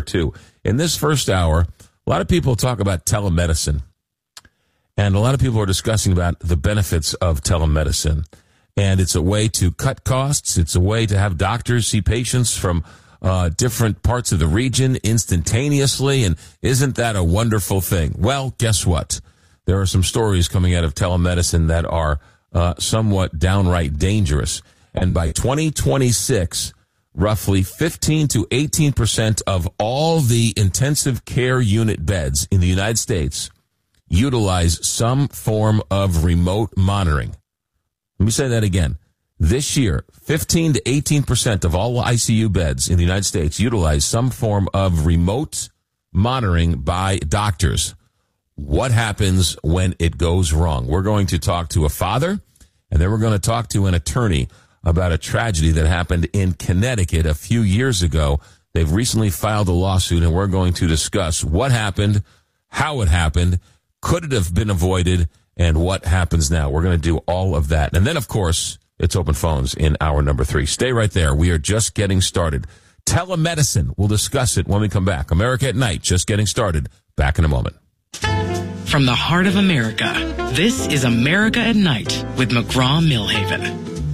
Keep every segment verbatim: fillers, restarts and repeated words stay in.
two. In this first hour, a lot of people talk about telemedicine. And a lot of people are discussing about the benefits of telemedicine. And it's a way to cut costs. It's a way to have doctors see patients from uh, different parts of the region instantaneously. And isn't that a wonderful thing? Well, guess what? There are some stories coming out of telemedicine that are uh, somewhat downright dangerous. And by twenty twenty-six, roughly fifteen to eighteen percent of all the intensive care unit beds in the United States utilize some form of remote monitoring. Let me say that again. This year, fifteen to eighteen percent of all I C U beds in the United States utilize some form of remote monitoring by doctors. What happens when it goes wrong? We're going to talk to a father, and then we're going to talk to an attorney about a tragedy that happened in Connecticut a few years ago. They've recently filed a lawsuit, and we're going to discuss what happened, how it happened, could it have been avoided, and what happens now. We're going to do all of that. And then, of course, it's open phones in hour number three. Stay right there. We are just getting started. Telemedicine. We'll discuss it when we come back. America at Night, just getting started. Back in a moment. From the heart of America, this is America at Night with McGraw-Millhaven.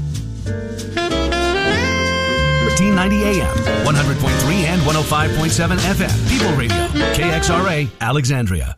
thirteen ninety A M, one hundred point three and one oh five point seven F M. People Radio, K X R A, Alexandria.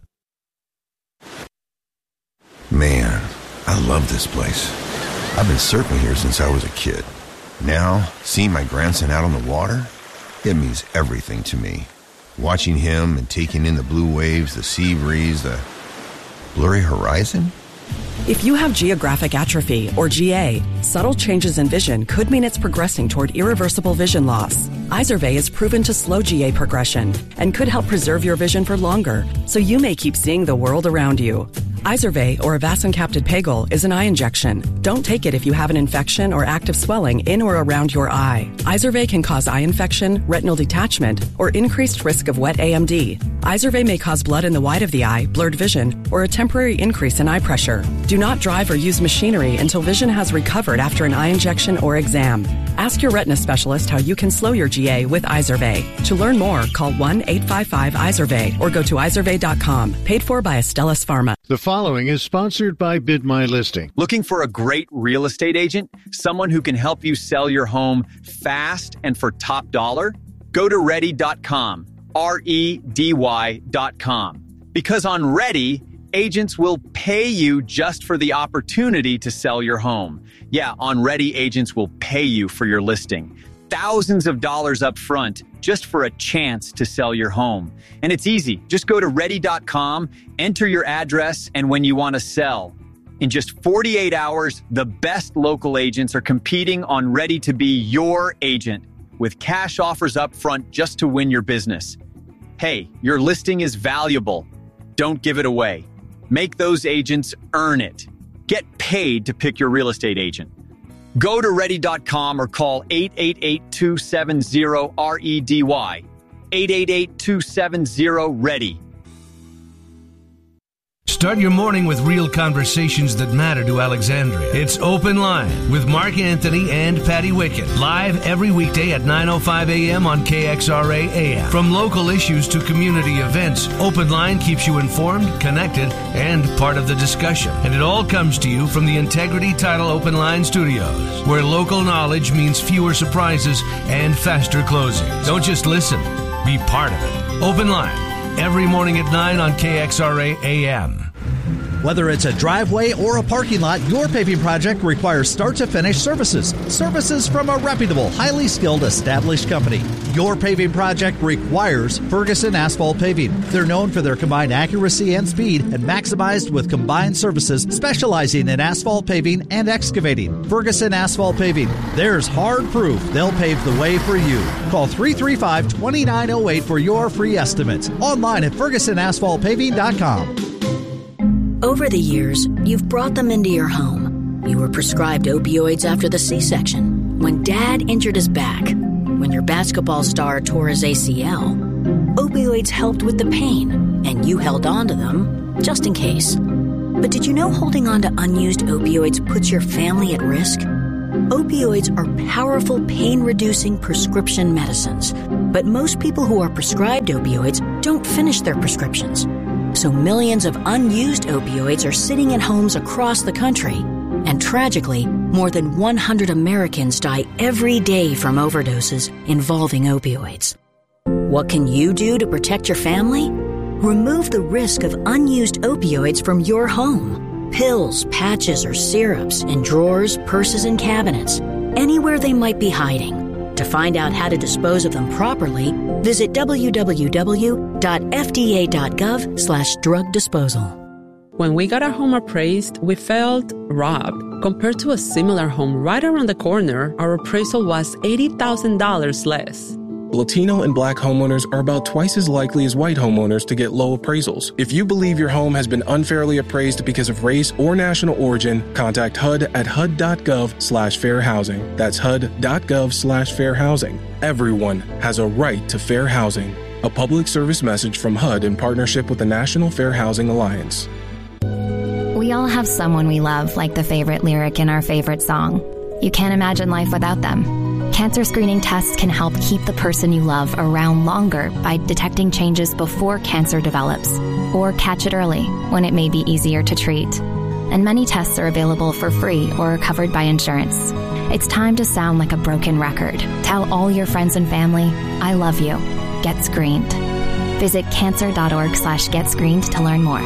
Man, I love this place. I've been surfing here since I was a kid. Now, seeing my grandson out on the water, it means everything to me. Watching him and taking in the blue waves, the sea breeze, the blurry horizon. If you have geographic atrophy, or G A, subtle changes in vision could mean it's progressing toward irreversible vision loss. Izervay is proven to slow G A progression and could help preserve your vision for longer, so you may keep seeing the world around you. Izervay, or avacincaptad pegol, is an eye injection. Don't take it if you have an infection or active swelling in or around your eye. Izervay can cause eye infection, retinal detachment, or increased risk of wet A M D. Izervay may cause blood in the white of the eye, blurred vision, or a temporary increase in eye pressure. Do not drive or use machinery until vision has recovered after an eye injection or exam. Ask your retina specialist how you can slow your G A with Izervay. To learn more, call one eight five five Izervay or go to izervay dot com. Paid for by Astellas Pharma. The following is sponsored by Bid My Listing. Looking for a great real estate agent? Someone who can help you sell your home fast and for top dollar? Go to ready dot com, R E D Y dot com. Because on Ready, agents will pay you just for the opportunity to sell your home. Yeah, on Ready, agents will pay you for your listing. Thousands of dollars up front just for a chance to sell your home. And it's easy. Just go to ready dot com, enter your address and when you want to sell. In just forty-eight hours, the best local agents are competing on Ready to be your agent with cash offers up front just to win your business. Hey, your listing is valuable. Don't give it away. Make those agents earn it. Get paid to pick your real estate agent. Go to ready dot com or call eight eight eight, two seven zero, R E D Y. eight eight eight, two seven zero, READY. Start your morning with real conversations that matter to Alexandria. It's Open Line with Mark Anthony and Patty Wickett. Live every weekday at nine oh five A M on K X R A A M. From local issues to community events, Open Line keeps you informed, connected, and part of the discussion. And it all comes to you from the Integrity Title Open Line Studios, where local knowledge means fewer surprises and faster closing. Don't just listen, be part of it. Open Line, every morning at nine on K X R A A M. Whether it's a driveway or a parking lot, your paving project requires start-to-finish services. Services from a reputable, highly skilled, established company. Your paving project requires Ferguson Asphalt Paving. They're known for their combined accuracy and speed and maximized with combined services specializing in asphalt paving and excavating. Ferguson Asphalt Paving. There's hard proof they'll pave the way for you. Call three three five, two nine zero eight for your free estimates. Online at ferguson asphalt paving dot com. Over the years, you've brought them into your home. You were prescribed opioids after the C-section, when Dad injured his back, when your basketball star tore his A C L. Opioids helped with the pain, and you held on to them just in case. But did you know holding on to unused opioids puts your family at risk? Opioids are powerful pain-reducing prescription medicines, but most people who are prescribed opioids don't finish their prescriptions. So millions of unused opioids are sitting in homes across the country. And tragically, more than one hundred Americans die every day from overdoses involving opioids. What can you do to protect your family? Remove the risk of unused opioids from your home. Pills, patches, or syrups in drawers, purses, and cabinets, anywhere they might be hiding. To find out how to dispose of them properly, visit w w w dot f d a dot gov slash drug disposal. When we got our home appraised, we felt robbed. Compared to a similar home right around the corner, our appraisal was eighty thousand dollars less. Latino and Black homeowners are about twice as likely as white homeowners to get low appraisals. If you believe your home has been unfairly appraised because of race or national origin, contact H U D at H U D dot gov slash fair housing. That's H U D dot gov slash fair housing. Everyone has a right to fair housing. A public service message from H U D in partnership with the National Fair Housing Alliance. We all have someone we love, like the favorite lyric in our favorite song. You can't imagine life without them. Cancer screening tests can help keep the person you love around longer by detecting changes before cancer develops, or catch it early when it may be easier to treat. And many tests are available for free or are covered by insurance. It's time to sound like a broken record. Tell all your friends and family, I love you. Get screened. Visit cancer.org slash get screened to learn more.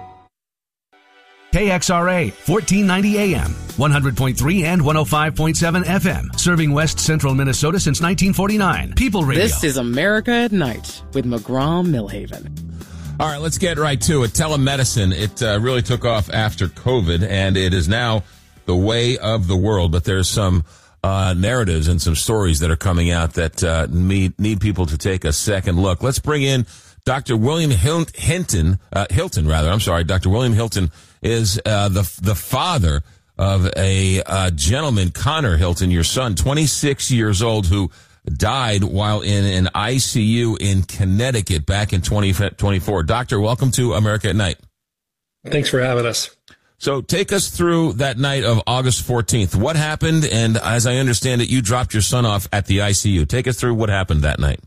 K X R A, fourteen ninety A M, one hundred point three and one oh five point seven F M, serving West Central Minnesota since nineteen forty-nine. People Radio. This is America at Night with McGraw Millhaven. All right, let's get right to it. Telemedicine, it uh, really took off after COVID, and it is now the way of the world. But there's some uh, narratives and some stories that are coming out that uh, need, need people to take a second look. Let's bring in Doctor William Hil- Hinton, uh, Hilton, rather. I'm sorry, Doctor William Hilton is uh, the the father of a uh, gentleman, Connor Hilton, your son, twenty-six years old, who died while in an I C U in Connecticut back in twenty twenty-four. Doctor, welcome to America at Night. Thanks for having us. So take us through that night of August fourteenth. What happened? And as I understand it, you dropped your son off at the I C U. Take us through what happened that night.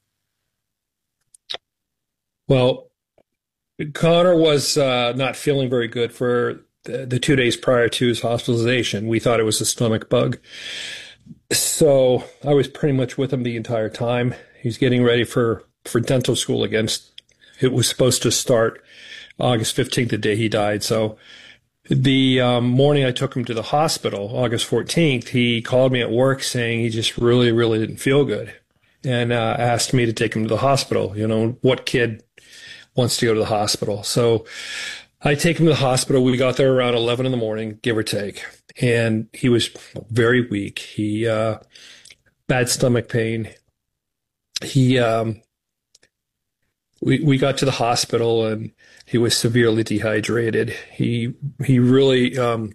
Well, Connor was uh, not feeling very good for the, the two days prior to his hospitalization. We thought it was a stomach bug. So I was pretty much with him the entire time. He's getting ready for, for dental school again. It was supposed to start August fifteenth, the day he died. So the um, morning I took him to the hospital, August fourteenth, he called me at work saying he just really, really didn't feel good, and uh, asked me to take him to the hospital. You know, what kid wants to go to the hospital? So I take him to the hospital. We got there around eleven in the morning, give or take. And he was very weak. He, uh, bad stomach pain. He, um, we, we got to the hospital and he was severely dehydrated. He, he really, um,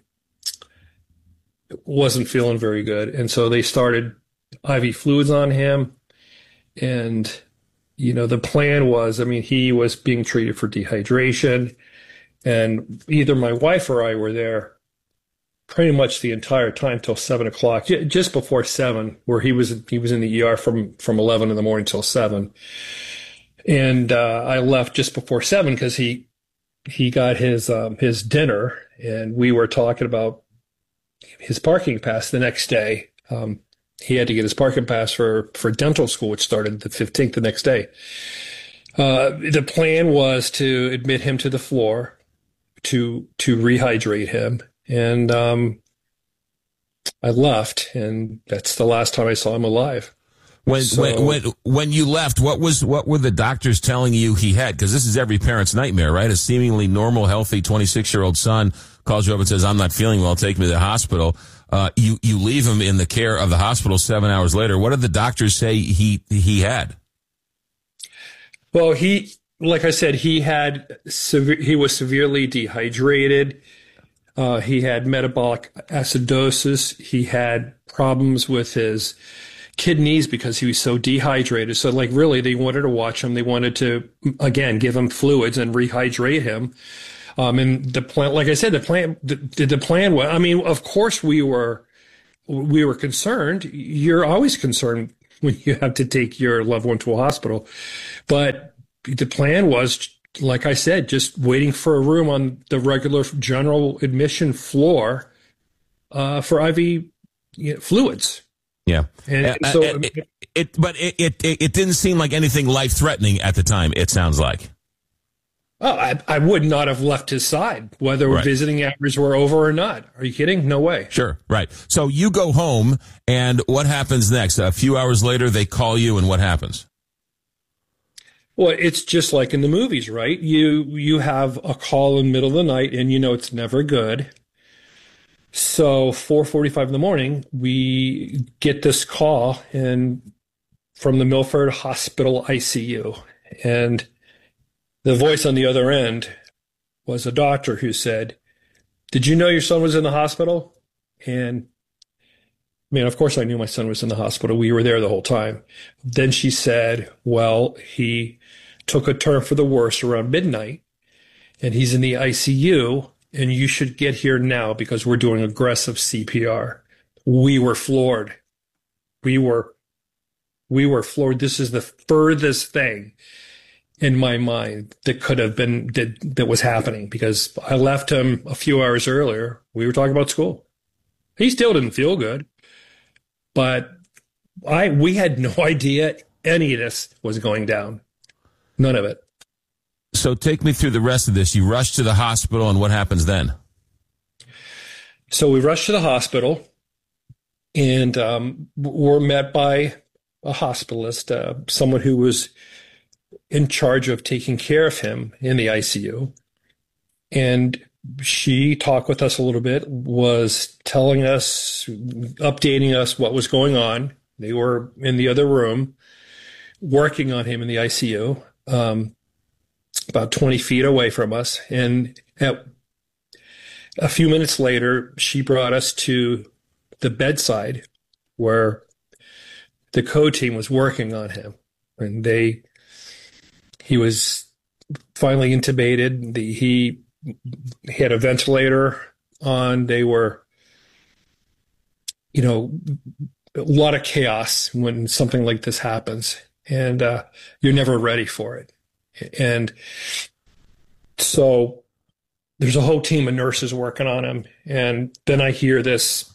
wasn't feeling very good. And so they started I V fluids on him. And, you know, the plan was, I mean, he was being treated for dehydration, and either my wife or I were there pretty much the entire time till seven o'clock, just before seven, where he was, he was in the E R from, from eleven in the morning till seven. And, uh, I left just before seven because he, he got his, um, his dinner, and we were talking about his parking pass the next day. Um, He had to get his parking pass for, for dental school, which started the fifteenth the next day. Uh, the plan was to admit him to the floor to, to rehydrate him. And, um, I left, and that's the last time I saw him alive. When, so, when, when, when you left, what was, what were the doctors telling you he had? Cause this is every parent's nightmare, right? A seemingly normal, healthy twenty-six year old son calls you up and says, I'm not feeling well, take me to the hospital. Uh, you, you leave him in the care of the hospital seven hours later. What did the doctors say he, he had? Well, he, like I said, he had, severe, he was severely dehydrated. Uh, he had metabolic acidosis. He had problems with his kidneys because he was so dehydrated. So like really they wanted to watch him. They wanted to, again, give him fluids and rehydrate him. Um, and the plan, like I said, the plan, the, the plan was, I mean, of course we were we were concerned. You're always concerned when you have to take your loved one to a hospital. But the plan was, like I said, just waiting for a room on the regular general admission floor uh, for I V you know, fluids. Yeah. And uh, so, it, it, it, but it, it, it didn't seem like anything life-threatening at the time, it sounds like. Oh, I, I would not have left his side, whether Right. visiting hours were over or not. Are you kidding? No way. Sure, right. So you go home, and what happens next? A few hours later, they call you, and what happens? Well, it's just like in the movies, right? You you have a call in the middle of the night, and you know it's never good. So four forty-five in the morning, we get this call and from the Milford Hospital I C U, and the voice on the other end was a doctor who said, "Did you know your son was in the hospital?" And man, of course I knew my son was in the hospital. We were there the whole time. Then she said, well, he took a turn for the worse around midnight, and he's in the I C U, and you should get here now because we're doing aggressive C P R. We were floored. We were, we were floored. This is the furthest thing in my mind that could have been, that, that was happening, because I left him a few hours earlier. We were talking about school. He still didn't feel good, but I, we had no idea any of this was going down. None of it. So take me through the rest of this. You rush to the hospital, and what happens then? So we rushed to the hospital, and um, were met by a hospitalist, uh, someone who was in charge of taking care of him in the I C U. And she talked with us a little bit, was telling us, updating us what was going on. They were in the other room working on him in the I C U, um, about twenty feet away from us. And at, a few minutes later, she brought us to the bedside where the code team was working on him. And they, he was finally intubated. The, he, he had a ventilator on. They were, you know, a lot of chaos when something like this happens, and uh, you're never ready for it. And so there's a whole team of nurses working on him. And then I hear this,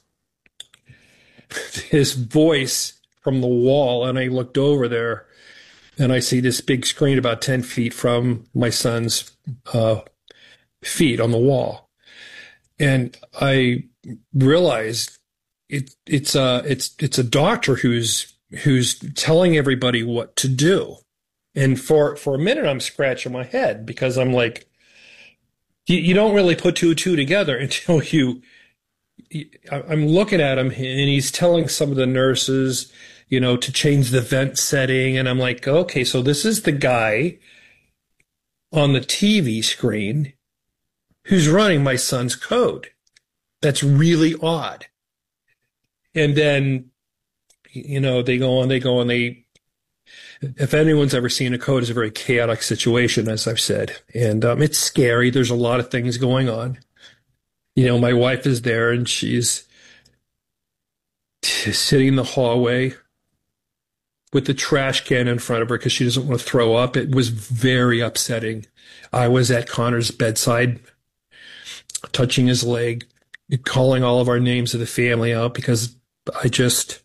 his voice from the wall, and I looked over there, and I see this big screen about ten feet from my son's uh, feet on the wall. And I realized it, it's a, it's, it's a doctor who's, who's telling everybody what to do. And for, for a minute, I'm scratching my head, because I'm like, you, you don't really put two and two together until you, you, I'm looking at him, and he's telling some of the nurses, you know, to change the vent setting. And I'm like, okay, so this is the guy on the T V screen who's running my son's code. That's really odd. And then, you know, they go on, they go on, they, if anyone's ever seen a code, it's a very chaotic situation, as I've said. And um, it's scary. There's a lot of things going on. You know, my wife is there, and she's sitting in the hallway with the trash can in front of her because she doesn't want to throw up. It was very upsetting. I was at Connor's bedside, touching his leg, calling all of our names of the family out, because I just,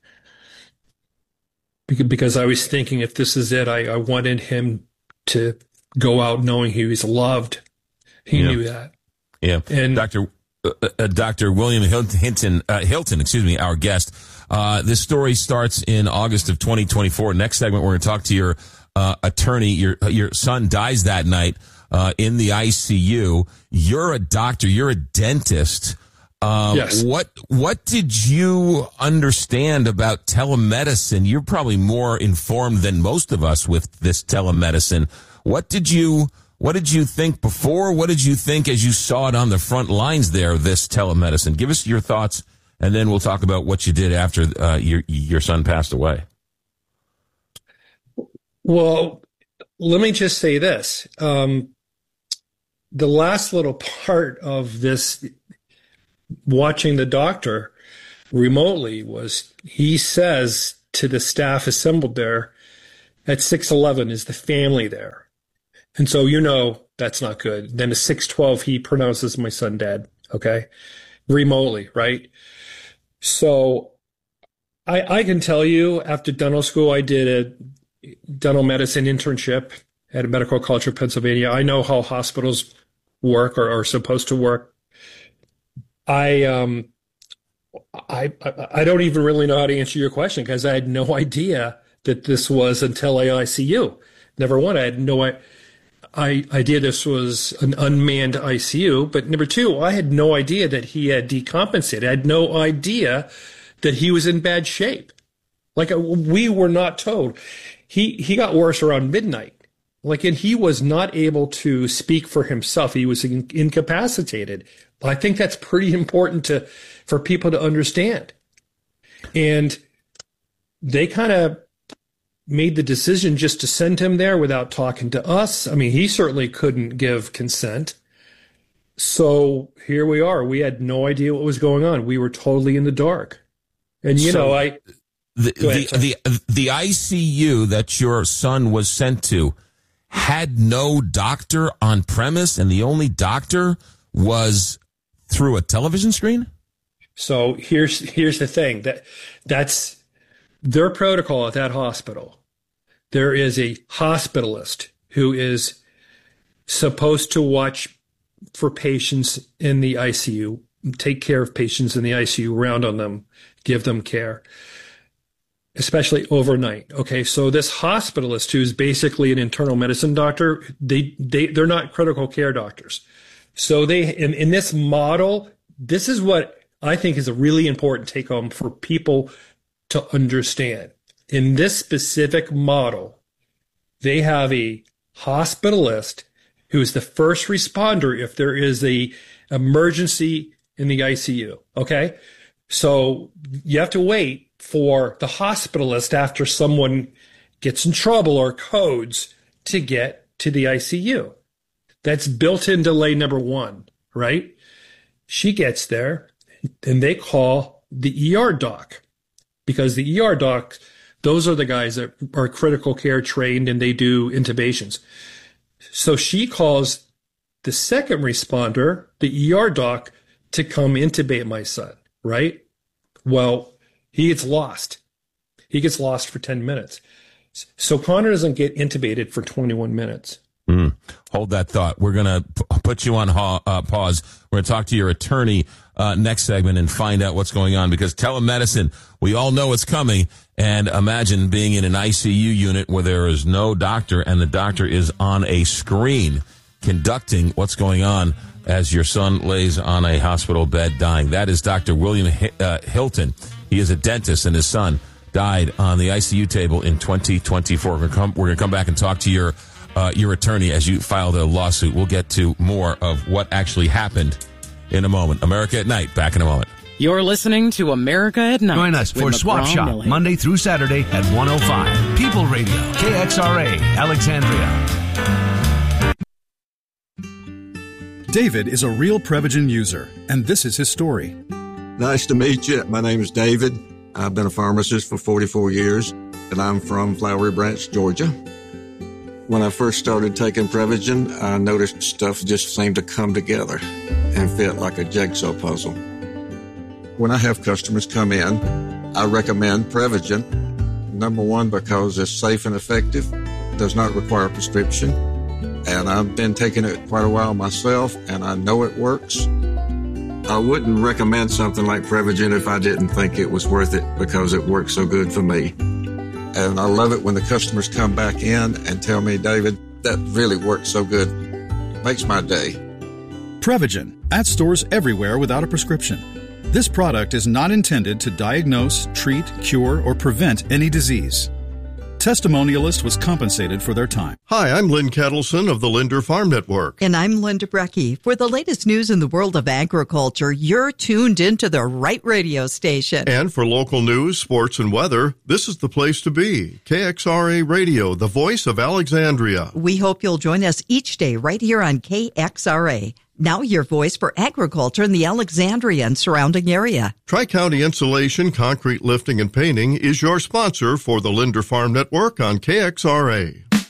because I was thinking, if this is it, I, I wanted him to go out knowing he was loved. He yeah. knew that. Yeah. And Doctor Uh, uh, Doctor William Hinton, uh, Hilton, excuse me, our guest. Uh, this story starts in August of twenty twenty-four. Next segment, we're going to talk to your uh, attorney. Your your son dies that night uh, in the I C U. You're a doctor. You're a dentist. Um, yes. What what did you understand about telemedicine? You're probably more informed than most of us with this telemedicine. What did you What did you think before? What did you think as you saw it on the front lines there, this telemedicine? Give us your thoughts, and then we'll talk about what you did after uh, your your son passed away. Well, let me just say this. Um, the last little part of this, watching the doctor, remotely was he says to the staff assembled there, at six eleven is the family there. And so, you know, that's not good. Then at six twelve, he pronounces my son dead, okay? Remotely, right? So I, I can tell you, after dental school, I did a dental medicine internship at a medical college of Pennsylvania. I know how hospitals work or are supposed to work. I um I I don't even really know how to answer your question because I had no idea that this was until I C U. Number one, I had no I, I idea this was an unmanned I C U. But number two, I had no idea that he had decompensated. I had no idea that he was in bad shape. Like we were not told. He he got worse around midnight. Like, and he was not able to speak for himself. He was in, incapacitated. I think that's pretty important to for people to understand. And they kind of made the decision just to send him there without talking to us. I mean, he certainly couldn't give consent. So here we are. We had no idea what was going on. We were totally in the dark. And, you so know, I... The, ahead, the, the, the I C U that your son was sent to had no doctor on premise, and the only doctor was through a television screen? So here's here's the thing. That that's their protocol at that hospital. There is a hospitalist who is supposed to watch for patients in the I C U, take care of patients in the I C U, round on them, give them care, especially overnight. Okay, so this hospitalist, who's basically an internal medicine doctor, they, they, they're not critical care doctors. So they, in, in this model, this is what I think is a really important take home for people to understand. In this specific model, they have a hospitalist who is the first responder if there is a emergency in the I C U. Okay, so you have to wait for the hospitalist after someone gets in trouble or codes to get to the I C U. That's built-in delay number one, right? She gets there, and they call the E R doc, because the E R doc, those are the guys that are critical care trained, and they do intubations. So she calls the second responder, the E R doc, to come intubate my son, right? Well, he gets lost. He gets lost for ten minutes. So Connor doesn't get intubated for twenty-one minutes. Mm. Hold that thought. We're going to p- put you on ha- uh, pause. We're going to talk to your attorney uh, next segment and find out what's going on, because telemedicine, we all know it's coming. And imagine being in an I C U unit where there is no doctor and the doctor is on a screen conducting what's going on as your son lays on a hospital bed dying. That is Doctor William H- uh, Hilton. He is a dentist, and his son died on the I C U table in twenty twenty-four. We're going to come, we're going to come back and talk to your uh, your attorney as you filed a lawsuit. We'll get to more of what actually happened in a moment. America at Night, back in a moment. You're listening to America at Night. Join us for Swap Shop, Milley. Monday through Saturday at one oh five. People Radio, K X R A, Alexandria. David is a real Prevagen user, and this is his story. Nice to meet you. My name is David. I've been a pharmacist for forty-four years, and I'm from Flowery Branch, Georgia. When I first started taking Prevagen, I noticed stuff just seemed to come together and fit like a jigsaw puzzle. When I have customers come in, I recommend Prevagen. Number one, because it's safe and effective, does not require a prescription, and I've been taking it quite a while myself, and I know it works. I wouldn't recommend something like Prevagen if I didn't think it was worth it, because it works so good for me. And I love it when the customers come back in and tell me, David, that really works so good. Makes my day. Prevagen, at stores everywhere without a prescription. This product is not intended to diagnose, treat, cure, or prevent any disease. Testimonialist was compensated for their time. Hi, I'm Lynn Kettleson of the Linder Farm Network. And I'm Linda Brecky. For the latest news in the world of agriculture, you're tuned into the right radio station. And for local news, sports, and weather, this is the place to be. K X R A Radio, the voice of Alexandria. We hope you'll join us each day right here on K X R A. Now your voice for agriculture in the Alexandria and surrounding area. Tri-County Insulation, Concrete Lifting and Painting is your sponsor for the Linder Farm Network on K X R A.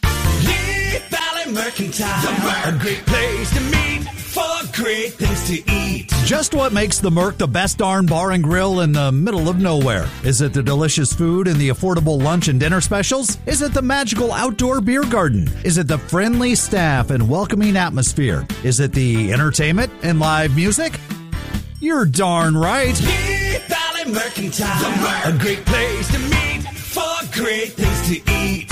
Leaf Valley Mercantile, a great place to meet for great things to eat. Just what makes the Merc the best darn bar and grill in the middle of nowhere? Is it the delicious food and the affordable lunch and dinner specials? Is it the magical outdoor beer garden? Is it the friendly staff and welcoming atmosphere? Is it the entertainment and live music? You're darn right. Leaf Valley Mercantile, a great place to meet for great things to eat.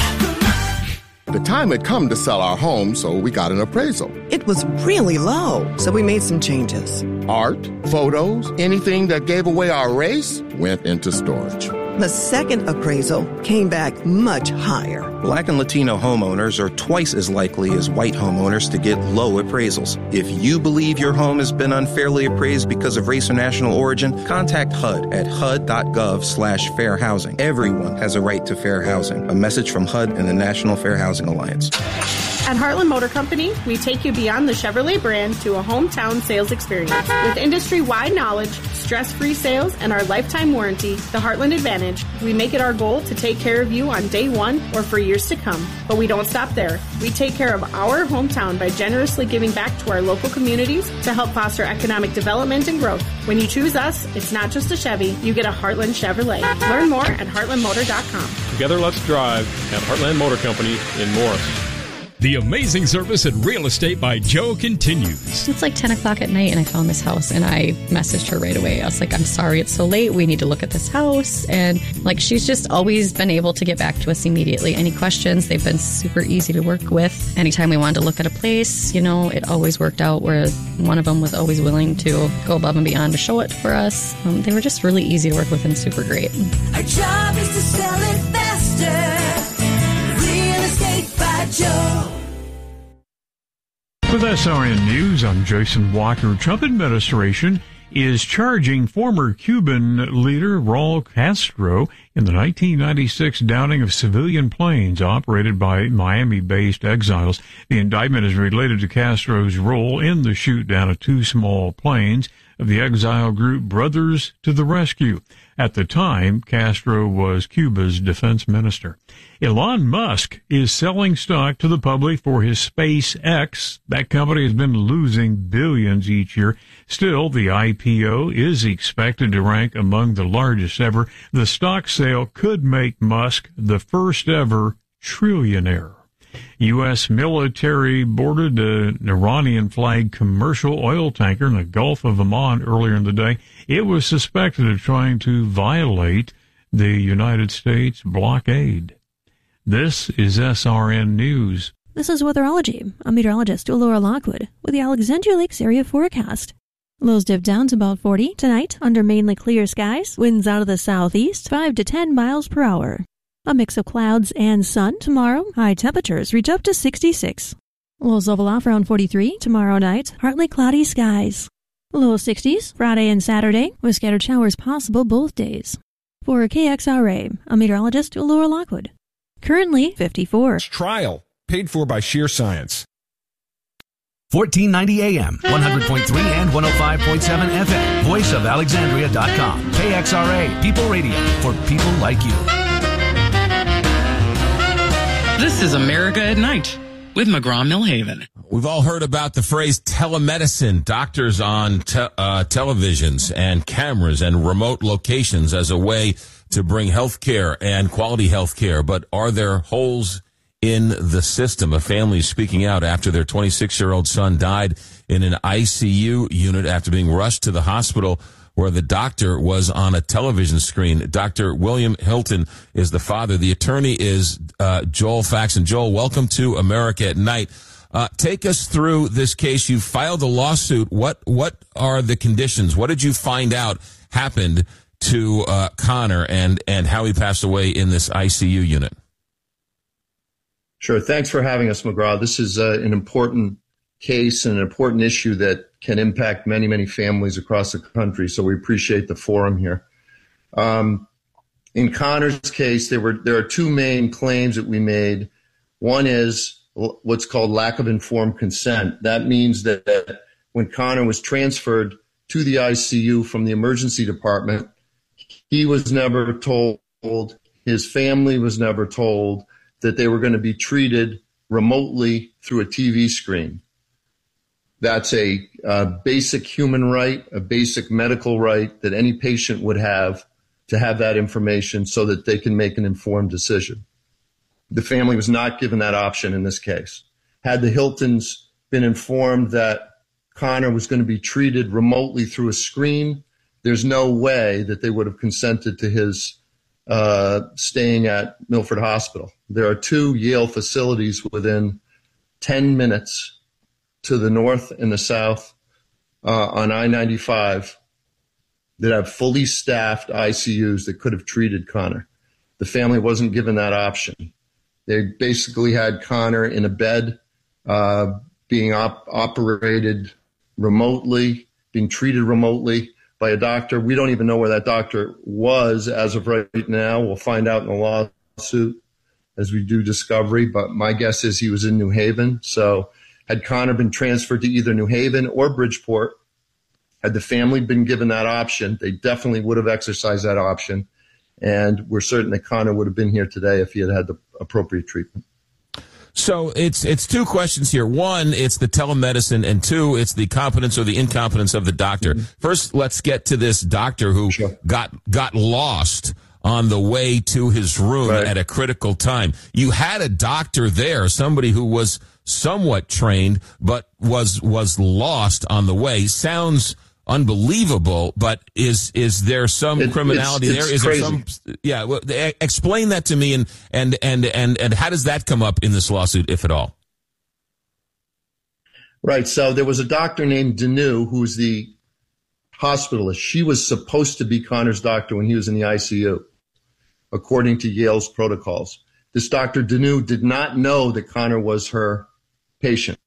The time had come to sell our home, so we got an appraisal. It was really low, so we made some changes. Art, photos, anything that gave away our race went into storage. The second appraisal came back much higher. Black and Latino homeowners are twice as likely as white homeowners to get low appraisals. If you believe your home has been unfairly appraised because of race or national origin, contact H U D at H U D dot gov slash fair housing. Everyone has a right to fair housing. A message from H U D and the National Fair Housing Alliance. At Heartland Motor Company, we take you beyond the Chevrolet brand to a hometown sales experience. With industry-wide knowledge, stress-free sales, and our lifetime warranty, the Heartland Advantage, we make it our goal to take care of you on day one or for years to come. But we don't stop there. We take care of our hometown by generously giving back to our local communities to help foster economic development and growth. When you choose us, it's not just a Chevy, you get a Heartland Chevrolet. Learn more at heartland motor dot com. Together, let's drive at Heartland Motor Company in Morris. The amazing service at Real Estate by Joe continues. It's like ten o'clock at night and I found this house and I messaged her right away. I was like, I'm sorry it's so late. We need to look at this house. And like, she's just always been able to get back to us immediately. Any questions, they've been super easy to work with. Anytime we wanted to look at a place, you know, it always worked out where one of them was always willing to go above and beyond to show it for us. Um, they were just really easy to work with and super great. Our job is to sell it faster. Real Estate by Joe. With S R N News, I'm Jason Walker. Trump administration is charging former Cuban leader Raul Castro in the nineteen ninety-six downing of civilian planes operated by Miami-based exiles. The indictment is related to Castro's role in the shoot down of two small planes of the exile group Brothers to the Rescue. At the time, Castro was Cuba's defense minister. Elon Musk is selling stock to the public for his SpaceX. That company has been losing billions each year. Still, the I P O is expected to rank among the largest ever. The stock sale could make Musk the first ever trillionaire. U S military boarded an Iranian-flagged commercial oil tanker in the Gulf of Oman earlier in the day. It was suspected of trying to violate the United States blockade. This is S R N News. This is Weatherology. I'm meteorologist Laura Lockwood with the Alexandria Lakes area forecast. Lows dip down to about forty tonight under mainly clear skies. Winds out of the southeast, five to ten miles per hour. A mix of clouds and sun tomorrow. High temperatures reach up to sixty-six. Lows level off around forty-three tomorrow night. Partly cloudy skies. Low sixties Friday and Saturday with scattered showers possible both days. For K X R A, I'm meteorologist Laura Lockwood. Currently fifty-four. Trial, paid for by Sheer Science. fourteen ninety A M, one hundred point three and one oh five point seven F M. voice of alexandria dot com. K X R A, People Radio, for people like you. This is America at Night with McGraw-Millhaven. We've all heard about the phrase telemedicine, doctors on te- uh, televisions and cameras and remote locations as a way to bring health care and quality health care. But are there holes in the system? A family speaking out after their twenty-six-year-old son died in an I C U unit after being rushed to the hospital where the doctor was on a television screen. Doctor William Hilton is the father. The attorney is uh, Joel Faxon. Joel, welcome to America at Night. Uh, take us through this case. You filed a lawsuit. What what are the conditions? What did you find out happened to uh, Connor and, and how he passed away in this I C U unit? Sure. Thanks for having us, McGraw. This is uh, an important case and an important issue that can impact many, many families across the country. So we appreciate the forum here. Um, in Connor's case, there were there are two main claims that we made. One is what's called lack of informed consent. That means that when Connor was transferred to the I C U from the emergency department, he was never told, his family was never told that they were going to be treated remotely through a T V screen. That's a, a basic human right, a basic medical right that any patient would have to have that information so that they can make an informed decision. The family was not given that option in this case. Had the Hiltons been informed that Connor was going to be treated remotely through a screen, there's no way that they would have consented to his uh, staying at Milford Hospital. There are two Yale facilities within ten minutes to the north and the south uh, on I ninety-five that have fully staffed I C Us that could have treated Connor. The family wasn't given that option. They basically had Connor in a bed, uh, being op- operated remotely, being treated remotely by a doctor. We don't even know where that doctor was as of right now. We'll find out in the lawsuit as we do discovery, but my guess is he was in New Haven. So had Connor been transferred to either New Haven or Bridgeport, had the family been given that option, they definitely would have exercised that option. And we're certain that Connor would have been here today if he had had the appropriate treatment. So it's it's two questions here. One, it's the telemedicine, and two, it's the competence or the incompetence of the doctor. Mm-hmm. First, let's get to this doctor who sure. got got lost on the way to his room right. at a critical time. You had a doctor there, somebody who was somewhat trained, but was was lost on the way. Sounds unbelievable, but is is there some it, criminality it's, it's there? Is crazy. there some? Yeah, well, explain that to me, and and and and and how does that come up in this lawsuit, if at all? Right. So there was a doctor named Deneau who was the hospitalist. She was supposed to be Connor's doctor when he was in the I C U, according to Yale's protocols. This Doctor Deneau did not know that Connor was her patient.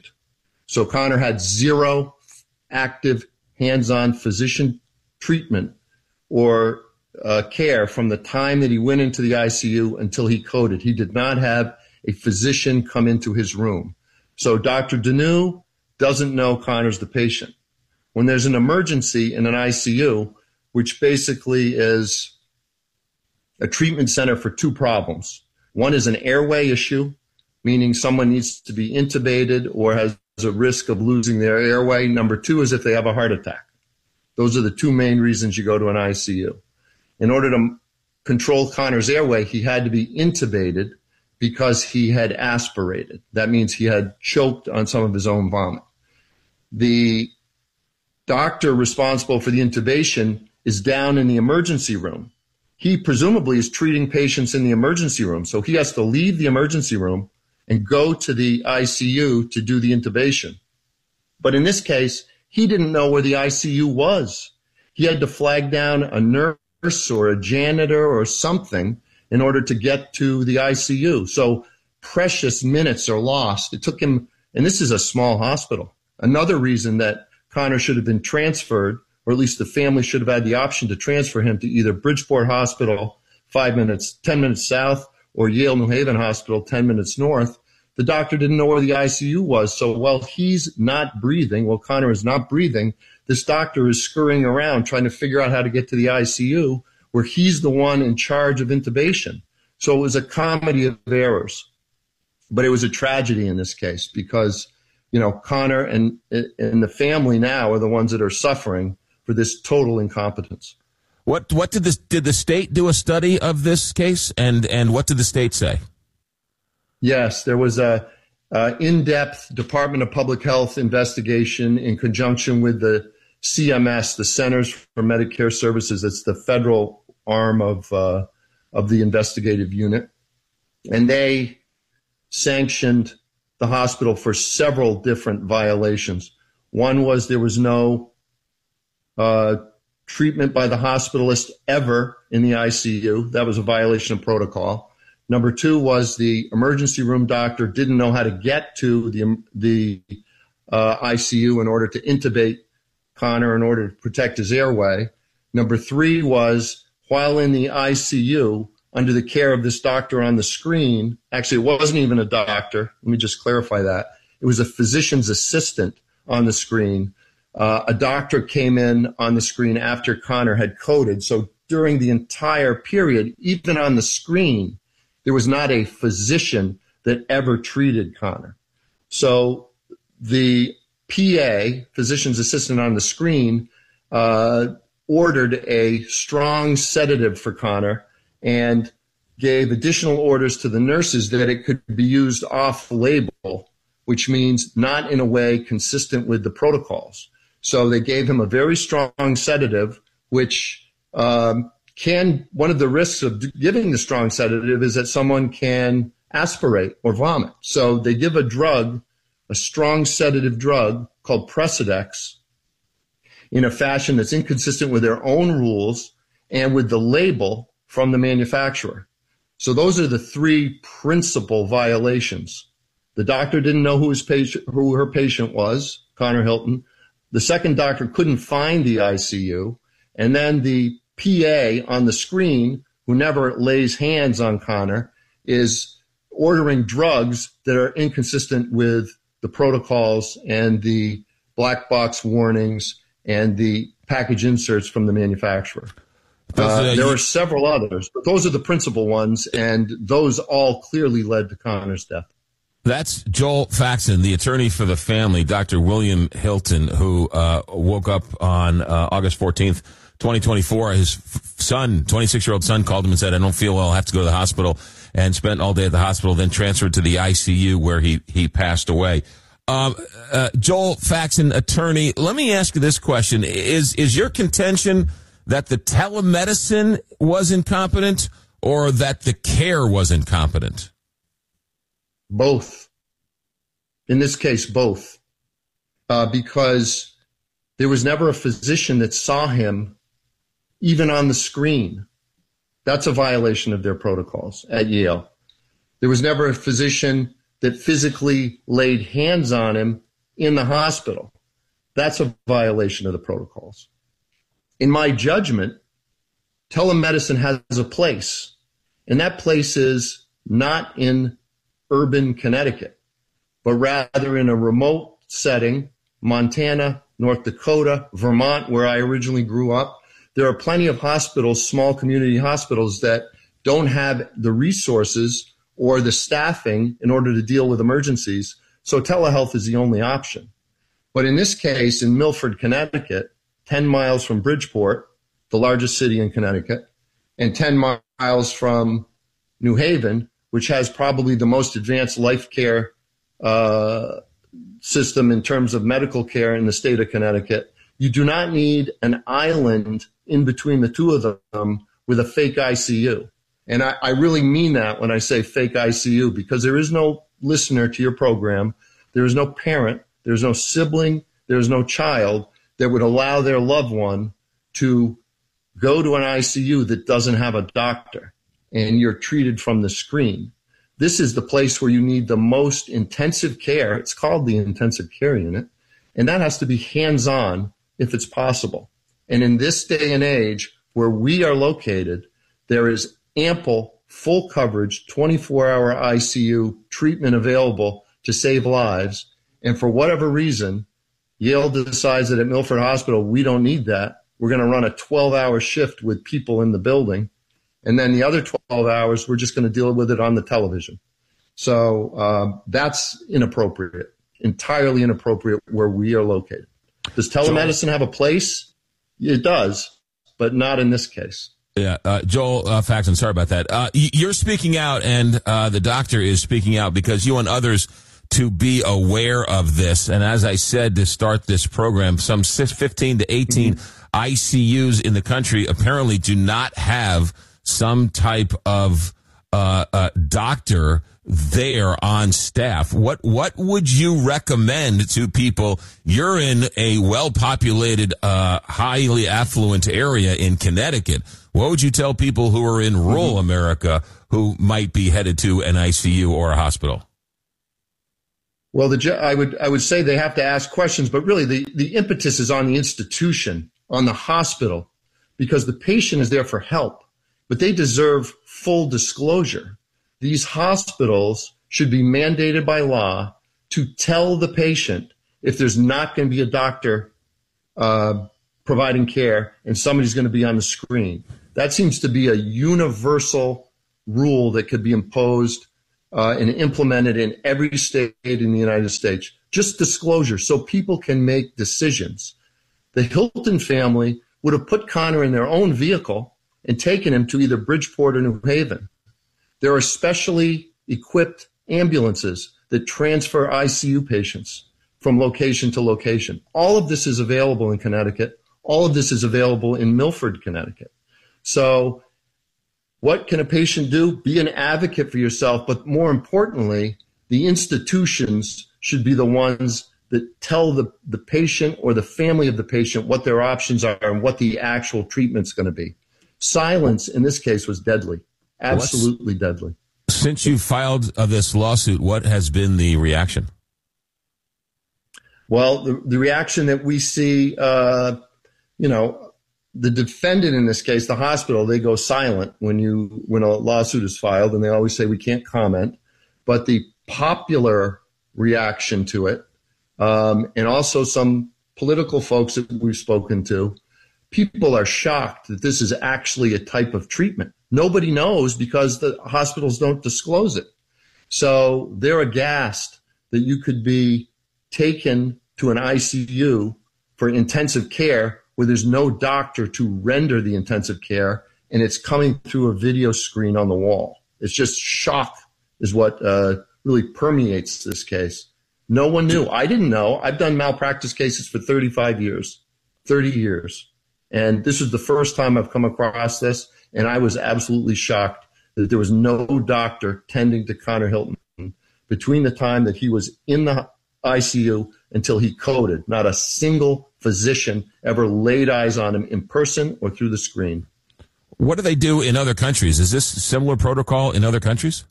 So Connor had zero active hands-on physician treatment or uh, care from the time that he went into the I C U until he coded. He did not have a physician come into his room. So Doctor Deneau doesn't know Connor's the patient. When there's an emergency in an I C U, which basically is a treatment center for two problems. One is an airway issue, meaning someone needs to be intubated or has a risk of losing their airway. Number two is if they have a heart attack. Those are the two main reasons you go to an I C U. In order to control Connor's airway, he had to be intubated because he had aspirated. That means he had choked on some of his own vomit. The doctor responsible for the intubation is down in the emergency room. He presumably is treating patients in the emergency room, so he has to leave the emergency room and go to the I C U to do the intubation. But in this case, he didn't know where the I C U was. He had to flag down a nurse or a janitor or something in order to get to the I C U. So precious minutes are lost. It took him, and this is a small hospital. Another reason that Connor should have been transferred, or at least the family should have had the option to transfer him to either Bridgeport Hospital, five minutes, ten minutes south, or Yale New Haven Hospital, ten minutes north. The doctor didn't know where the I C U was. So while he's not breathing, while Connor is not breathing, this doctor is scurrying around trying to figure out how to get to the I C U where he's the one in charge of intubation. So it was a comedy of errors. But it was a tragedy in this case because, you know, Connor and, and the family now are the ones that are suffering for this total incompetence. What what did this did the state do a study of this case, and and what did the state say? Yes, there was a, a in-depth Department of Public Health investigation in conjunction with the C M S, the Centers for Medicare Services. It's the federal arm of uh, of the investigative unit, and they sanctioned the hospital for several different violations. One was there was no uh, treatment by the hospitalist ever in the I C U. That was a violation of protocol. Number two was the emergency room doctor didn't know how to get to the the uh, I C U in order to intubate Connor in order to protect his airway. Number three was while in the I C U, under the care of this doctor on the screen, actually it wasn't even a doctor, let me just clarify that, it was a physician's assistant on the screen. Uh, a doctor came in on the screen after Connor had coded. So during the entire period, even on the screen, there was not a physician that ever treated Connor. So the P A, physician's assistant on the screen, uh, ordered a strong sedative for Connor and gave additional orders to the nurses that it could be used off-label, which means not in a way consistent with the protocols. So they gave him a very strong sedative, which um, can, one of the risks of giving the strong sedative is that someone can aspirate or vomit. So they give a drug, a strong sedative drug called Precedex, in a fashion that's inconsistent with their own rules and with the label from the manufacturer. So those are the three principal violations. The doctor didn't know who his patient, who her patient was, Connor Hilton. The second doctor couldn't find the I C U. And then the P A on the screen, who never lays hands on Connor, is ordering drugs that are inconsistent with the protocols and the black box warnings and the package inserts from the manufacturer. Uh, there are several others, but those are the principal ones, and those all clearly led to Connor's death. That's Joel Faxon, the attorney for the family, Doctor William Hilton, who uh, woke up on uh, August fourteenth, twenty twenty-four. His f- son, twenty-six-year-old son, called him and said, I don't feel well, I have to go to the hospital, and spent all day at the hospital, then transferred to the I C U where he, he passed away. Um, uh, Joel Faxon, attorney, let me ask you this question. Is, is your contention that the telemedicine was incompetent or that the care was incompetent? Both. In this case, both. Uh, because there was never a physician that saw him even on the screen. That's a violation of their protocols at Yale. There was never a physician that physically laid hands on him in the hospital. That's a violation of the protocols. In my judgment, telemedicine has a place, and that place is not in urban Connecticut, but rather in a remote setting, Montana, North Dakota, Vermont, where I originally grew up. There are plenty of hospitals, small community hospitals, that don't have the resources or the staffing in order to deal with emergencies, so telehealth is the only option. But in this case, in Milford, Connecticut, ten miles from Bridgeport, the largest city in Connecticut, and ten miles from New Haven, which has probably the most advanced life care uh, system in terms of medical care in the state of Connecticut, you do not need an island in between the two of them with a fake I C U. And I, I really mean that when I say fake I C U, because there is no listener to your program. There is no parent. There's no sibling. There's no child that would allow their loved one to go to an I C U that doesn't have a doctor and you're treated from the screen. This is the place where you need the most intensive care. It's called the intensive care unit, and that has to be hands-on if it's possible. And in this day and age where we are located, there is ample, full coverage, twenty-four hour I C U treatment available to save lives. And for whatever reason, Yale decides that at Milford Hospital, we don't need that. We're going to run a twelve hour shift with people in the building. And then the other twelve hours, we're just going to deal with it on the television. So um, that's inappropriate, entirely inappropriate where we are located. Does telemedicine have a place? It does, but not in this case. Yeah, uh, Joel uh, Faxon, sorry about that. Uh, you're speaking out, and uh, the doctor is speaking out because you want others to be aware of this. And as I said to start this program, some fifteen to eighteen mm-hmm. I C Us in the country apparently do not have some type of uh, uh, doctor there on staff. What what would you recommend to people? You're in a well-populated, uh, highly affluent area in Connecticut. What would you tell people who are in rural mm-hmm. America who might be headed to an I C U or a hospital? Well, the I would I would say they have to ask questions, but really the, the impetus is on the institution, on the hospital, because the patient is there for help, but they deserve full disclosure. These hospitals should be mandated by law to tell the patient if there's not going to be a doctor uh, providing care and somebody's going to be on the screen. That seems to be a universal rule that could be imposed uh, and implemented in every state in the United States. Just disclosure so people can make decisions. The Hilton family would have put Connor in their own vehicle and taken him to either Bridgeport or New Haven. There are specially equipped ambulances that transfer I C U patients from location to location. All of this is available in Connecticut. All of this is available in Milford, Connecticut. So what can a patient do? Be an advocate for yourself, but more importantly, the institutions should be the ones that tell the, the patient or the family of the patient what their options are and what the actual treatment's going to be. Silence in this case was deadly, absolutely What's, deadly. Since you filed uh, this lawsuit, what has been the reaction? Well, the, the reaction that we see, uh, you know, the defendant in this case, the hospital, they go silent when you when a lawsuit is filed, and they always say we can't comment. But the popular reaction to it, um, and also some political folks that we've spoken to, people are shocked that this is actually a type of treatment. Nobody knows because the hospitals don't disclose it. So they're aghast that you could be taken to an I C U for intensive care where there's no doctor to render the intensive care, and it's coming through a video screen on the wall. It's just shock is what uh, really permeates this case. No one knew. I didn't know. I've done malpractice cases for thirty-five years, thirty years. And this is the first time I've come across this, and I was absolutely shocked that there was no doctor tending to Connor Hilton between the time that he was in the I C U until he coded. Not a single physician ever laid eyes on him in person or through the screen. What do they do in other countries? Is this similar protocol in other countries?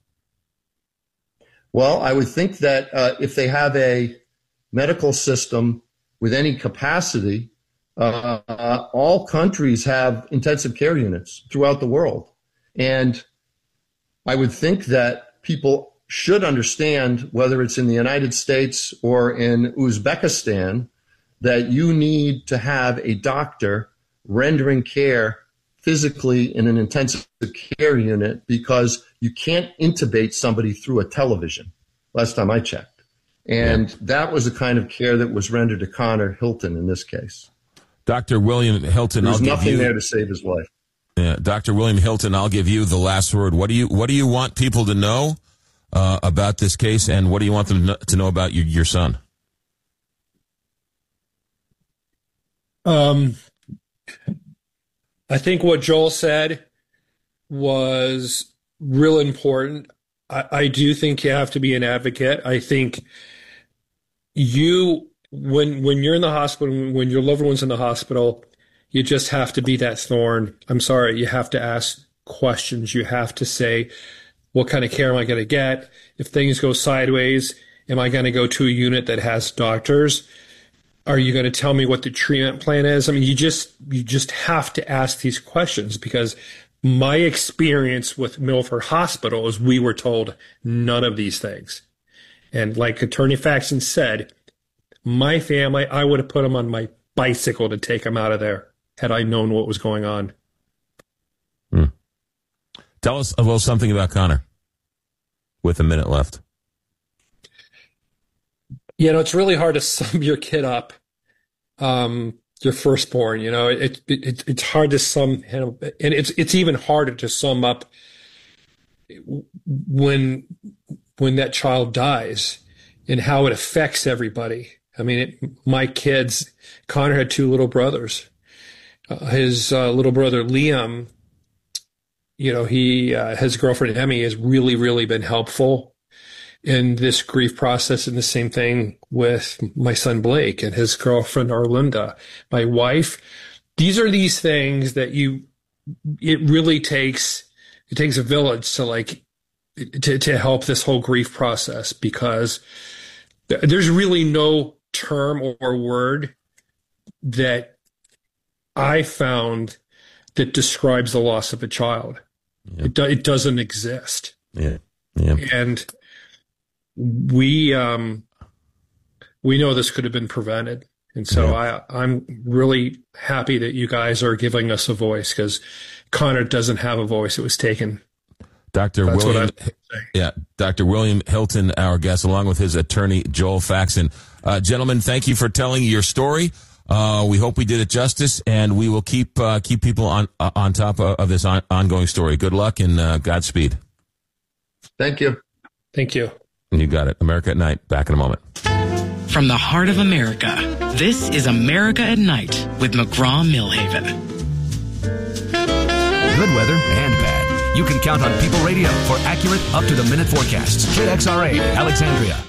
Well, I would think that uh, if they have a medical system with any capacity, uh, uh, all countries have intensive care units throughout the world. And I would think that people should understand, whether it's in the United States or in Uzbekistan, that you need to have a doctor rendering care physically in an intensive care unit because you can't intubate somebody through a television, last time I checked. And yeah. that was the kind of care that was rendered to Connor Hilton in this case. Doctor William Hilton, There's I'll nothing give you, there to save his life. Yeah, Doctor William Hilton, I'll give you the last word. What do you What do you want people to know uh, about this case, and what do you want them to know about your, your son? Um, I think what Joel said was real important. I, I do think you have to be an advocate. I think you, when when you're in the hospital, when your loved one's in the hospital, you just have to be that thorn. I'm sorry, you have to ask questions. You have to say, what kind of care am I going to get? If things go sideways, am I going to go to a unit that has doctors? Are you going to tell me what the treatment plan is? I mean, you just you just have to ask these questions, because my experience with Milford Hospital is we were told none of these things. And like Attorney Faxon said, my family, I would have put them on my bicycle to take them out of there had I known what was going on. Hmm. Tell us a little something about Connor with a minute left. You know, it's really hard to sum your kid up, um, your firstborn. You know, it, it, it it's hard to sum him, and it's it's even harder to sum up when when that child dies and how it affects everybody. I mean, it, my kids, Connor had two little brothers. Uh, his uh, little brother Liam, you know, he uh, his girlfriend Emmy has really, really been helpful in this grief process, and the same thing with my son Blake and his girlfriend Arlinda, my wife. These are these things that you, it really takes, it takes a village to like, to, to help this whole grief process, because there's really no term or word that I found that describes the loss of a child. Yeah. It, do, it doesn't exist. Yeah. Yeah. And we, um, we know this could have been prevented. And so yeah. I, I'm really happy that you guys are giving us a voice, because Connor doesn't have a voice. It was taken. Doctor That's William, yeah, Doctor William Hilton, our guest, along with his attorney, Joel Faxon. Uh, gentlemen, thank you for telling your story. Uh, we hope we did it justice, and we will keep uh, keep people on uh, on top of, of this on, ongoing story. Good luck and uh, Godspeed. Thank you. Thank you. You got it. America at Night. Back in a moment. From the heart of America, this is America at Night with McGraw-Milhaven. Good weather and bad. You can count on People Radio for accurate, up-to-the-minute forecasts. K X R A, Alexandria.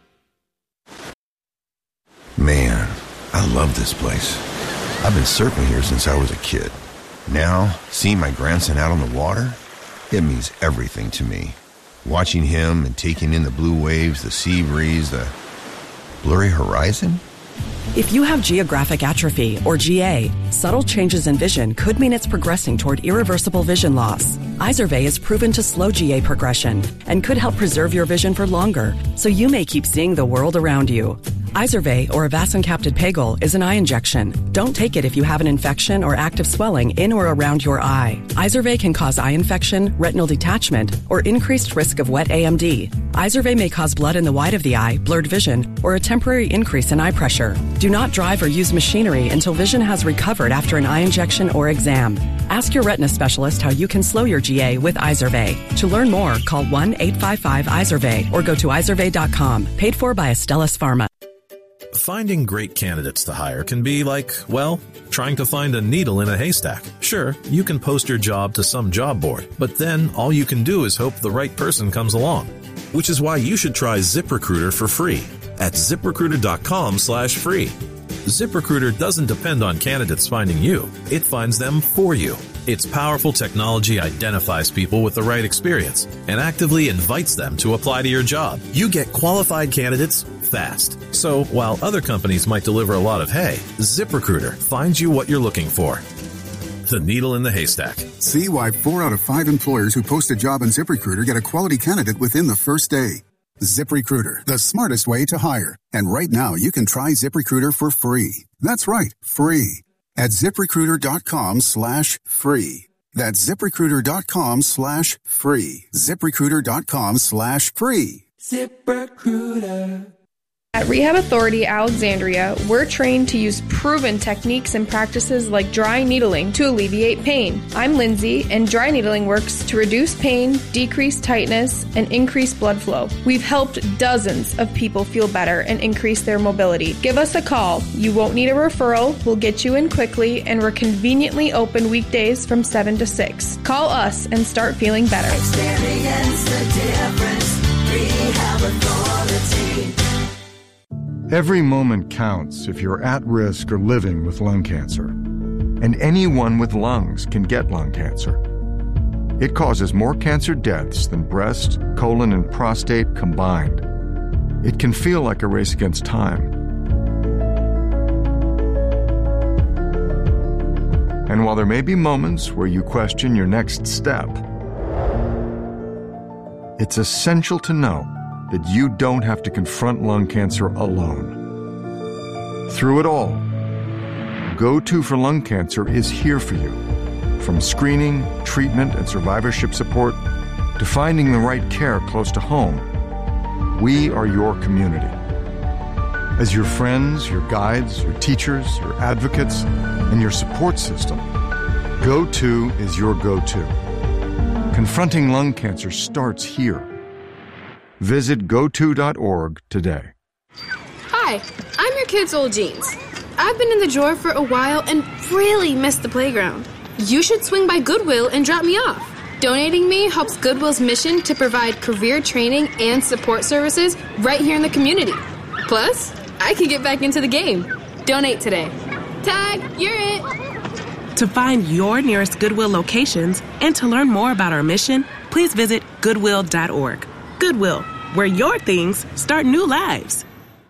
Man, I love this place. I've been surfing here since I was a kid. Now, seeing my grandson out on the water, it means everything to me. Watching him and taking in the blue waves, the sea breeze, the blurry horizon. If you have geographic atrophy, or G A, subtle changes in vision could mean it's progressing toward irreversible vision loss. Izervay is proven to slow G A progression and could help preserve your vision for longer, so you may keep seeing the world around you. Izervay, or avacincaptad pegol, is an eye injection. Don't take it if you have an infection or active swelling in or around your eye. Izervay can cause eye infection, retinal detachment, or increased risk of wet A M D. Izervay may cause blood in the white of the eye, blurred vision, or a temporary increase in eye pressure. Do not drive or use machinery until vision has recovered after an eye injection or exam. Ask your retina specialist how you can slow your G A with Izervay. To learn more, call one eight five five Izervay or go to izervay dot com. Paid for by Astellas Pharma. Finding great candidates to hire can be like, well, trying to find a needle in a haystack. Sure, you can post your job to some job board, but then all you can do is hope the right person comes along. Which is why you should try ZipRecruiter for free at ZipRecruiter.com slash free. ZipRecruiter doesn't depend on candidates finding you. It finds them for you. Its powerful technology identifies people with the right experience and actively invites them to apply to your job. You get qualified candidates fast. So while other companies might deliver a lot of hay, ZipRecruiter finds you what you're looking for. The needle in the haystack. See why four out of five employers who post a job on ZipRecruiter get a quality candidate within the first day. ZipRecruiter, the smartest way to hire. And right now, you can try ZipRecruiter for free. That's right, free. At ZipRecruiter.com slash free. That's ZipRecruiter.com slash free. ZipRecruiter.com slash free. ZipRecruiter. At Rehab Authority Alexandria, we're trained to use proven techniques and practices like dry needling to alleviate pain. I'm Lindsay, and dry needling works to reduce pain, decrease tightness, and increase blood flow. We've helped dozens of people feel better and increase their mobility. Give us a call. You won't need a referral. We'll get you in quickly, and we're conveniently open weekdays from seven to six. Call us and start feeling better. Experience the difference. Rehab Authority. Every moment counts if you're at risk or living with lung cancer. And anyone with lungs can get lung cancer. It causes more cancer deaths than breast, colon, and prostate combined. It can feel like a race against time. And while there may be moments where you question your next step, it's essential to know that you don't have to confront lung cancer alone. Through it all, Go to for Lung Cancer is here for you. From screening, treatment, and survivorship support to finding the right care close to home, we are your community. As your friends, your guides, your teachers, your advocates, and your support system, Go To is your go-to. Confronting lung cancer starts here. Visit go to dot org today. Hi, I'm your kid's old jeans. I've been in the drawer for a while and really missed the playground. You should swing by Goodwill and drop me off. Donating me helps Goodwill's mission to provide career training and support services right here in the community. Plus, I can get back into the game. Donate today. Tag, you're it. To find your nearest Goodwill locations and to learn more about our mission, please visit goodwill dot org. Goodwill, where your things start new lives.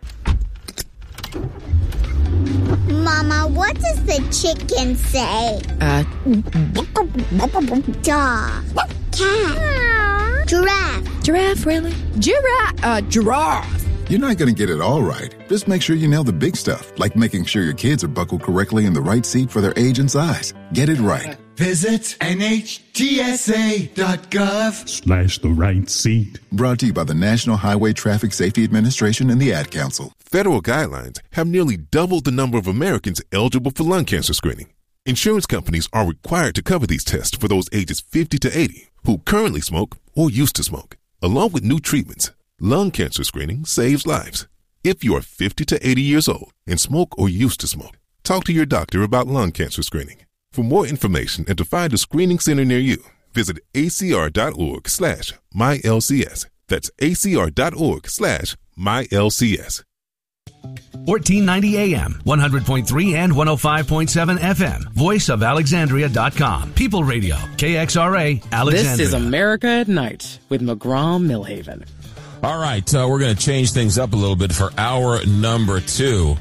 Mama, what does the chicken say? Uh, Dog. Cat. Giraffe. Giraffe, really? Giraffe. Uh, giraffe. You're not going to get it all right. Just make sure you nail the big stuff, like making sure your kids are buckled correctly in the right seat for their age and size. Get it right. Visit N H T S A dot gov Slash the right seat. Brought to you by the National Highway Traffic Safety Administration and the Ad Council. Federal guidelines have nearly doubled the number of Americans eligible for lung cancer screening. Insurance companies are required to cover these tests for those ages fifty to eighty who currently smoke or used to smoke. Along with new treatments, lung cancer screening saves lives. If you are fifty to eighty years old and smoke or used to smoke, talk to your doctor about lung cancer screening. For more information and to find a screening center near you, visit acr.org slash MyLCS. That's acr.org slash MyLCS. fourteen ninety A M, one hundred point three and one oh five point seven F M. voice of alexandria dot com. People Radio, K X R A, Alexandria. This is America at Night with McGraw-Millhaven. All right, uh, we're going to change things up a little bit for hour number two.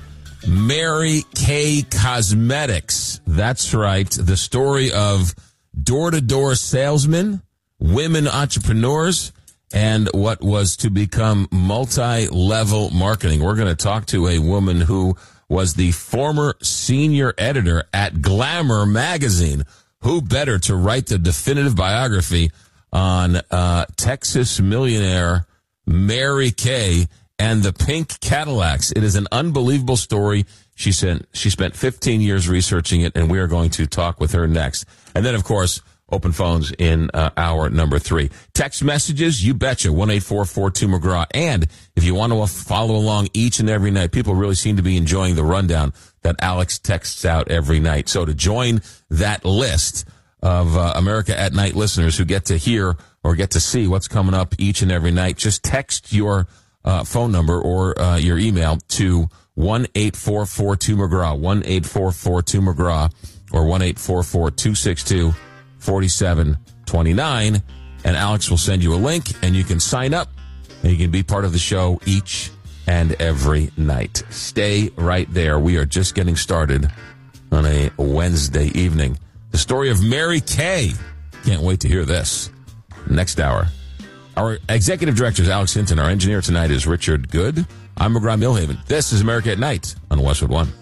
Mary Kay Cosmetics. That's right. The story of door-to-door salesmen, women entrepreneurs, and what was to become multi-level marketing. We're going to talk to a woman who was the former senior editor at Glamour magazine. Who better to write the definitive biography on uh, Texas millionaire Mary Kay and the pink Cadillacs? It is an unbelievable story. She sent, she spent fifteen years researching it, and we are going to talk with her next. And then, of course, open phones in uh, hour number three. Text messages, you betcha, one eight four four two McGraw. And if you want to follow along each and every night, people really seem to be enjoying the rundown that Alex texts out every night. So to join that list of uh, America at Night listeners who get to hear or get to see what's coming up each and every night, just text your uh, phone number or uh, your email to one eight four four two McGraw, one eight four four two McGraw, or one eight four four two six two four seven two nine, and Alex will send you a link, and you can sign up, and you can be part of the show each and every night. Stay right there. We are just getting started on a Wednesday evening. The story of Mary Kay. Can't wait to hear this. Next hour. Our executive director is Alex Hinton. Our engineer tonight is Richard Good. I'm McGraw-Millhaven. This is America at Night on Westwood One.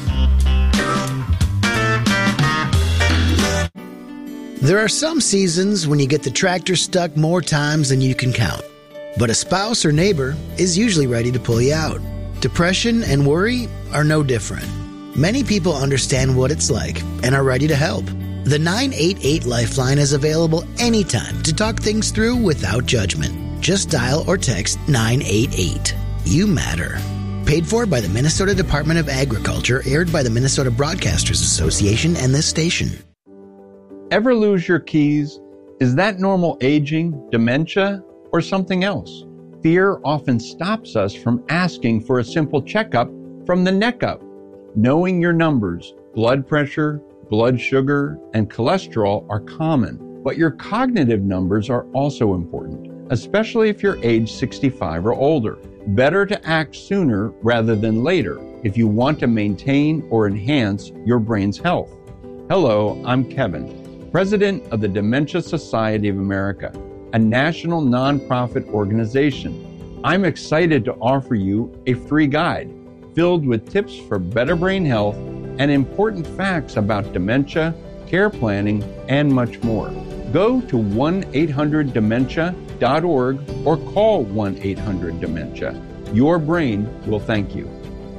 There are some seasons when you get the tractor stuck more times than you can count. But a spouse or neighbor is usually ready to pull you out. Depression and worry are no different. Many people understand what it's like and are ready to help. The nine eight eight Lifeline is available anytime to talk things through without judgment. Just dial or text nine eight eight. You matter. Paid for by the Minnesota Department of Agriculture, aired by the Minnesota Broadcasters Association and this station. Ever lose your keys? Is that normal aging, dementia, or something else? Fear often stops us from asking for a simple checkup from the neck up. Knowing your numbers, blood pressure, blood sugar, and cholesterol are common, but your cognitive numbers are also important, especially if you're age sixty-five or older. Better to act sooner rather than later if you want to maintain or enhance your brain's health. Hello, I'm Kevin, President of the Dementia Society of America, a national nonprofit organization. I'm excited to offer you a free guide filled with tips for better brain health and important facts about dementia, care planning, and much more. Go to one eight hundred dementia dot org or call one eight hundred dementia. Your brain will thank you.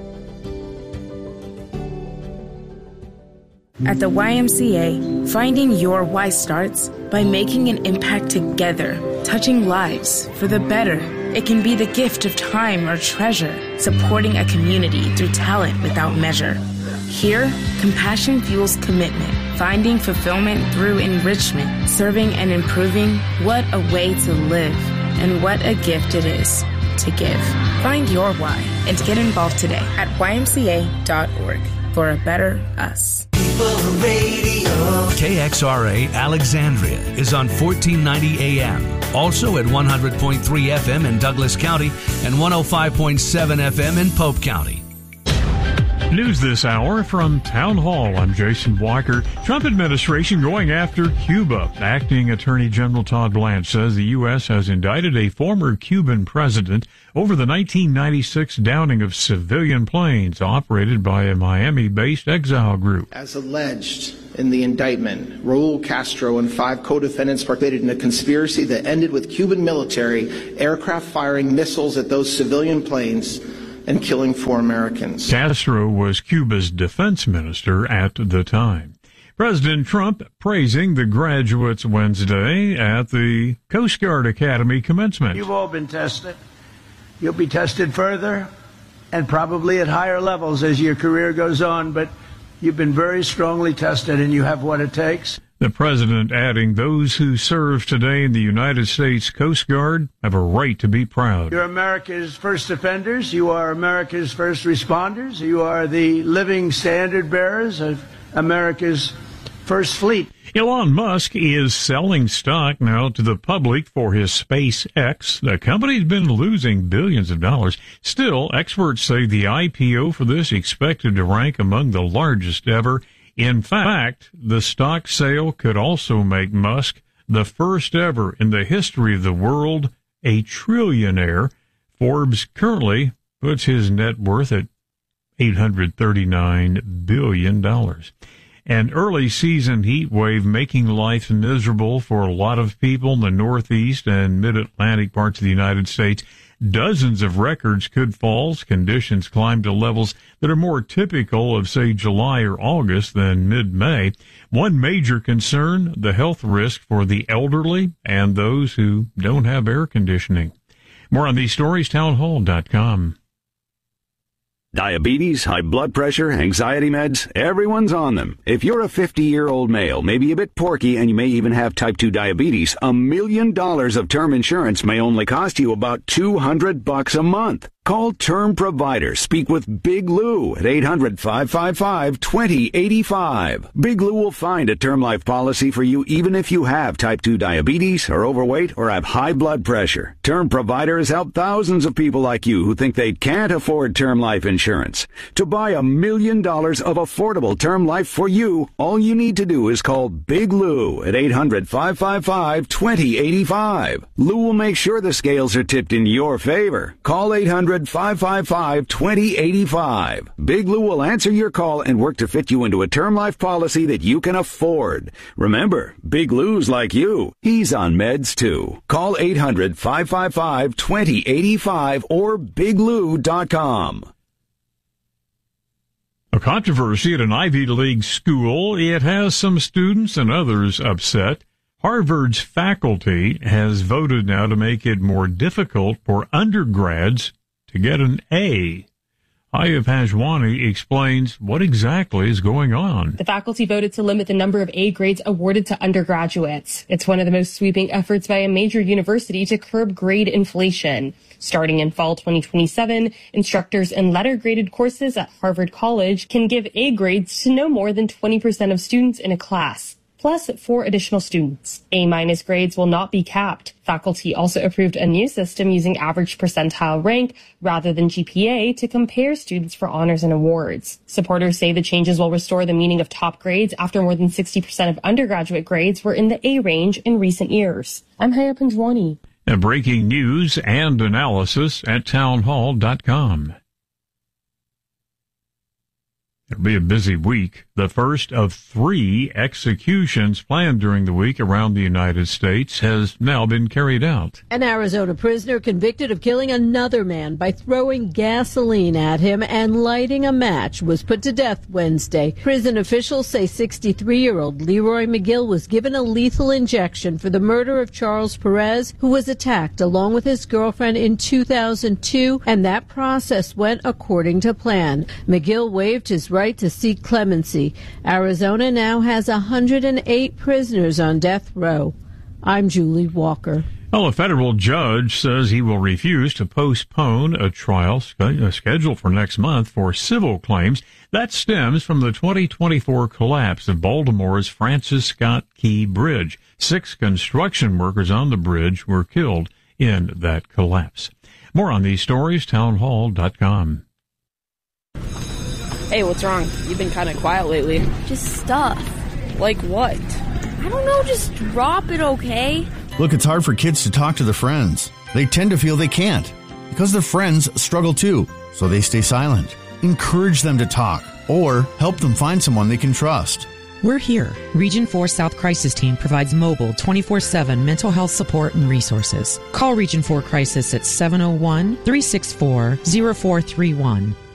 At the Y M C A, finding your why starts by making an impact together, touching lives for the better. It can be the gift of time or treasure, supporting a community through talent without measure. Here, compassion fuels commitment, finding fulfillment through enrichment, serving and improving. What a way to live, and what a gift it is to give. Find your why and get involved today at Y M C A dot org for a better us. K X R A Alexandria is on fourteen ninety A M. Also at one hundred point three F M in Douglas County and one oh five point seven F M in Pope County. News this hour from Town Hall. I'm Jason Walker. Trump administration going after Cuba. Acting Attorney General Todd Blanche says the U S has indicted a former Cuban president over the nineteen ninety-six downing of civilian planes operated by a Miami-based exile group. As alleged in the indictment, Raul Castro and five co-defendants participated in a conspiracy that ended with Cuban military aircraft firing missiles at those civilian planes and killing four Americans. Castro was Cuba's defense minister at the time. President Trump praising the graduates Wednesday at the Coast Guard Academy commencement. You've all been tested. You'll be tested further and probably at higher levels as your career goes on, but you've been very strongly tested and you have what it takes. The president adding those who serve today in the United States Coast Guard have a right to be proud. You're America's first defenders. You are America's first responders. You are the living standard bearers of America's first fleet. Elon Musk is selling stock now to the public for his SpaceX. The company's been losing billions of dollars. Still, experts say the I P O for this expected to rank among the largest ever. In fact, the stock sale could also make Musk the first ever in the history of the world a trillionaire. Forbes currently puts his net worth at eight hundred thirty-nine billion dollars. An early season heat wave making life miserable for a lot of people in the Northeast and mid-Atlantic parts of the United States. Dozens of records could fall as conditions climb to levels that are more typical of, say, July or August than mid-May. One major concern, the health risk for the elderly and those who don't have air conditioning. More on these stories, town hall dot com. Diabetes, high blood pressure, anxiety meds, everyone's on them. If you're a fifty-year-old male, maybe a bit porky, and you may even have type two diabetes, a million dollars of term insurance may only cost you about two hundred bucks a month. Call Term Provider. Speak with Big Lou at eight hundred, five five five, two zero eight five. Big Lou will find a term life policy for you even if you have type two diabetes, are overweight, or have high blood pressure. Term Provider has helped thousands of people like you who think they can't afford term life insurance. To buy a million dollars of affordable term life for you, all you need to do is call Big Lou at eight hundred, five five five, two zero eight five. Lou will make sure the scales are tipped in your favor. Call eight hundred, five five five, two zero eight five. Big Lou will answer your call and work to fit you into a term life policy that you can afford. Remember, Big Lou's like you. He's on meds too. Call eight hundred, five five five, two zero eight five or big lou dot com. A controversy at an Ivy League school. It has some students and others upset. Harvard's faculty has voted now to make it more difficult for undergrads to get an A. Ayub Hajwani explains what exactly is going on. The faculty voted to limit the number of A grades awarded to undergraduates. It's one of the most sweeping efforts by a major university to curb grade inflation. Starting in fall twenty twenty-seven, instructors in letter-graded courses at Harvard College can give A grades to no more than twenty percent of students in a class, plus four additional students. A-minus grades will not be capped. Faculty also approved a new system using average percentile rank rather than G P A to compare students for honors and awards. Supporters say the changes will restore the meaning of top grades after more than sixty percent of undergraduate grades were in the A range in recent years. I'm Haya Panjwani. And breaking news and analysis at town hall dot com. It'll be a busy week. The first of three executions planned during the week around the United States has now been carried out. An Arizona prisoner convicted of killing another man by throwing gasoline at him and lighting a match was put to death Wednesday. Prison officials say sixty-three-year-old Leroy McGill was given a lethal injection for the murder of Charles Perez, who was attacked along with his girlfriend in two thousand two, and that process went according to plan. McGill waived his right to seek clemency. Arizona now has one hundred eight prisoners on death row. I'm Julie Walker. Well, a federal judge says he will refuse to postpone a trial scheduled for next month for civil claims that stems from the twenty twenty-four collapse of Baltimore's Francis Scott Key Bridge. Six construction workers on the bridge were killed in that collapse. More on these stories, town hall dot com. Hey, what's wrong? You've been kind of quiet lately. Just stuff. Like what? I don't know, just drop it, okay? Look, it's hard for kids to talk to their friends. They tend to feel they can't because their friends struggle too, so they stay silent. Encourage them to talk or help them find someone they can trust. We're here. Region four South Crisis Team provides mobile twenty-four seven mental health support and resources. Call Region four Crisis at seven oh one, three six four, oh four three one.